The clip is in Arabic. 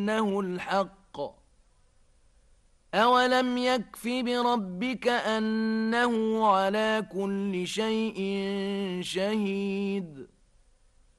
أنه الحق أولم يكف بربك أنه على كل شيء شهيد